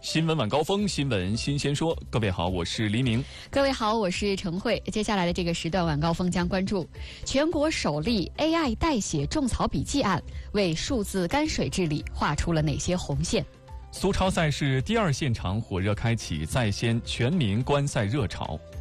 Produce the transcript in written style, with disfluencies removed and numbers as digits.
新闻晚高峰，新闻新鲜说。各位好，我是黎明。 各位好，我是陈慧。接下来的这个时段晚高峰将关注全国首例 AI 代写种草笔记案，为数字泔水治理画出了哪些红线？ 苏超赛事第二现场火热开启，再掀全民观赛热潮。